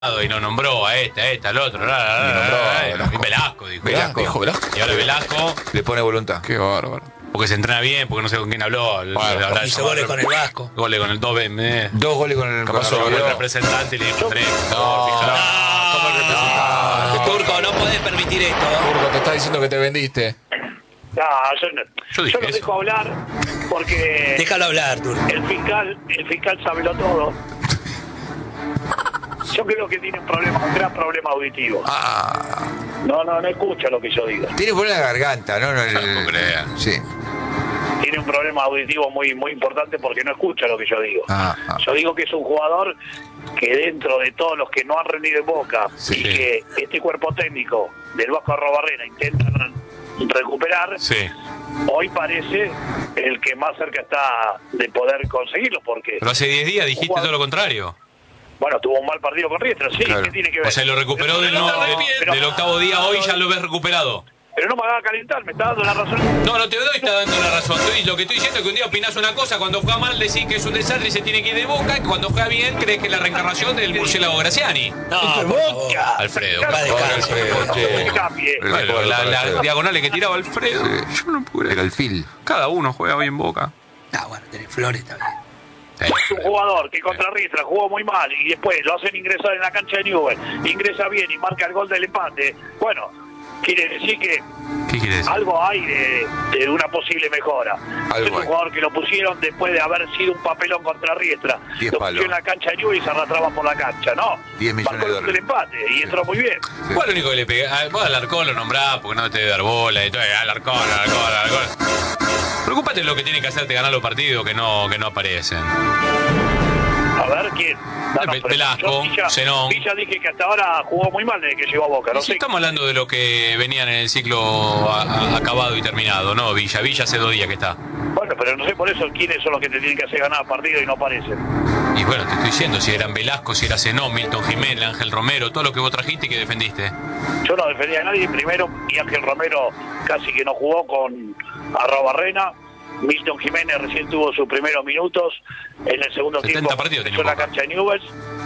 y no nombró a al otro. Velasco. Velasco, dijo. Dijo Velasco. Y ahora Velasco, Le pone voluntad. Qué bárbaro. porque se entrena bien, porque no sé con quién habló. Hizo goles con el Vasco. Goles con el 2B. 2 goles con el Capaz Con el Roberto. representante y le dijo 3. Como el representante. Turco, no podés permitir esto. Turco, te está diciendo que te vendiste. No, Yo dije yo lo eso. dejo hablar porque Déjalo hablar, Turco. el fiscal sabe todo. Yo creo que tiene un gran problema auditivo. No escucha lo que yo digo. Tiene problema en la garganta, ¿no? No crea. Sí. Tiene un problema auditivo muy importante porque no escucha lo que yo digo. Yo digo que es un jugador que dentro de todos los que no han rendido en Boca Sí. y que este cuerpo técnico del Vasco Arrobarrena intentan recuperar, Sí. hoy parece el que más cerca está de poder conseguirlo porque, Pero hace 10 días dijiste todo lo contrario. bueno, tuvo un mal partido con Riestra, sí, Claro. ¿qué tiene que ver? O sea, lo recuperó Pero- del octavo día, hoy ya lo ves recuperado. Pero no me haga calentar, me está dando la razón. No te doy, está dando la razón. Lo que estoy diciendo es que un día opinás una cosa, cuando juega mal decís que es un desastre y se tiene que ir de Boca, y cuando juega bien crees que es la reencarnación del murciélago Graciani. No, por favor. Alfredo. Va de casa. Alfredo, che. Que cambie. Bueno, la diagonal que tiraba Alfredo. Yo no pude. El alfil. Cada uno juega bien Boca. Ah, bueno, tenés Flores también. Es un jugador que contra Riestra jugó muy mal y después lo hacen ingresar en la cancha de Newell, ingresa bien y marca el gol del empate. Bueno, quiere decir que ¿Qué quiere decir? algo hay de una posible mejora. Algo Es un hay. jugador que lo pusieron después de haber sido un papelón contra Riestra. 10 Lo palos. pusieron en la cancha de Newell y se arrastraba por la cancha, ¿no? 10 millones Marcó de el gol del dólares. empate y entró muy bien. ¿Cuál es lo único que le pega? Vos al Alarcón lo nombrás porque no te debe dar bola y todo. Alarcón. Preocúpate de lo que tiene que hacerte ganar los partidos que no aparecen. A ver quién. Velasco, yo Zenón. Villa dije que hasta ahora jugó muy mal desde que llegó a Boca. No Si sé. estamos hablando de lo que venían en el ciclo acabado y terminado, ¿no? Villa hace 2 días que está. Bueno, pero no sé por eso quiénes son los que te tienen que hacer ganar partido y no aparecen. Y bueno, te estoy diciendo, si eran Velasco, si era Zenón, Milton Jiménez, Ángel Romero, todo lo que vos trajiste y que defendiste. Yo no defendía a nadie primero y Ángel Romero casi que no jugó con Arrobarrena. Milton Jiménez recién tuvo sus primeros minutos en el segundo 70 tiempo. partidos Empezó tenía en la Boca. cancha de Newell's.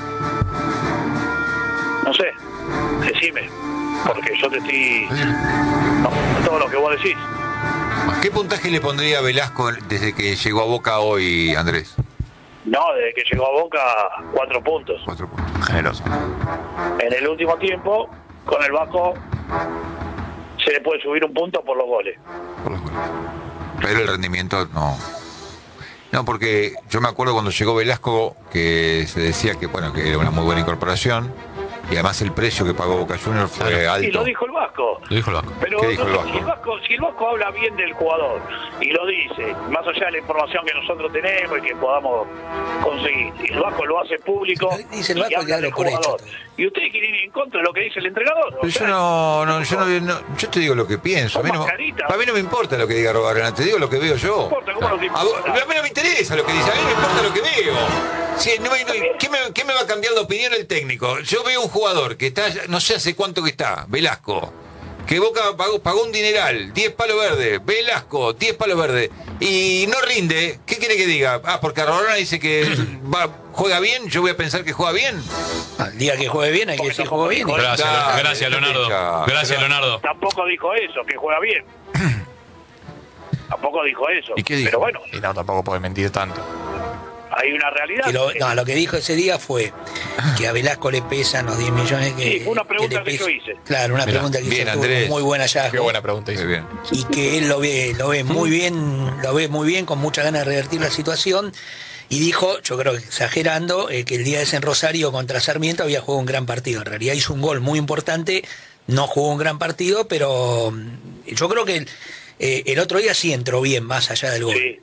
No sé, decime, porque yo te estoy... No, todo lo que vos decís. ¿Qué puntaje le pondría a Velasco desde que llegó a Boca hoy, Andrés? No, desde que llegó a Boca, 4 puntos. 4 puntos. Generoso. En el último tiempo, con el Vasco, se le puede subir un punto por los goles. Por los goles. Pero el rendimiento no. No, porque yo me acuerdo cuando llegó Velasco que se decía que bueno que era una muy buena incorporación y además el precio que pagó Boca Juniors fue alto. Y lo dijo el Vasco. Lo dijo el Vasco. Pero ¿Qué dijo no el sé, Vasco? si el Vasco habla bien del jugador y lo dice, más allá de la información que nosotros tenemos y que podamos conseguir, y el Vasco lo hace público Dice el y Vasco habla que habla del por hecho jugador. todo. Y ustedes quieren ir en contra de lo que dice el entrenador. Pero yo te digo lo que pienso. A mí, a mí no me importa lo que diga Robarena, te digo lo que veo yo. No importa, ¿cómo no te importa? A mí no me interesa lo que dice, a mí me importa lo que veo. Sí, ¿qué me va a cambiar de opinión el técnico? Yo veo un jugador que está, no sé hace cuánto que está, Velasco, que Boca pagó un dineral, 10 palos verdes, Velasco, 10 palos verdes, y no rinde. ¿Qué quiere que diga? Porque Robarena dice que juega bien, yo voy a pensar que juega bien. El día que juegue bien hay que decir juego bien. Gracias, Dale, gracias dale, Leonardo. ya. Gracias Leonardo. Tampoco dijo eso, que juega bien. Tampoco dijo eso. ¿Y qué dijo? Pero bueno, Y no, tampoco puede mentir tanto. hay una realidad. Lo que dijo ese día fue que a Velasco le pesan los 10 millones que... Sí, fue una pregunta le que yo pesan. hice. Claro, una Mirá, pregunta que bien, hizo, Andrés. tuvo muy buen hallazgo. Qué buena pregunta Muy hizo. bien. Y que él lo ve muy bien, con muchas ganas de revertir la situación. Y dijo, yo creo que exagerando, que el día ese en Rosario contra Sarmiento había jugado un gran partido. En realidad hizo un gol muy importante, no jugó un gran partido, pero yo creo que el otro día sí entró bien, más allá del gol. Sí,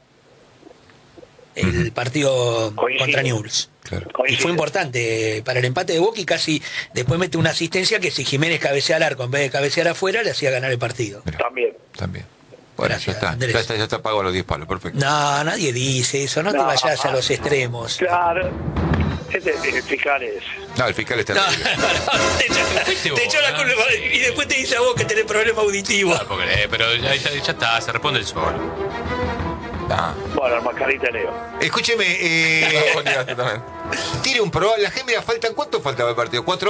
El partido Coincido. contra Newell's. Claro. Y coincido. fue importante para el empate de Boca y casi después mete una asistencia que si Jiménez cabecea al arco en vez de cabecear afuera le hacía ganar el partido. También. También. Bueno, Gracias, ya está. Andrés. Ya está pagado los 10 palos, perfecto. No, nadie dice eso, no te No. vayas a los extremos. Claro. Este fiscal es... No, el fiscal está No, en serio. te echó la culpa y después te dice a vos que tenés problema auditivo. Pero ya está, se responde el solo. Ah. Bueno, el mascarita de Leo. Escúcheme, Vos llegaste también. tire un pro. La Gemia faltan, ¿cuánto faltaba el partido? 4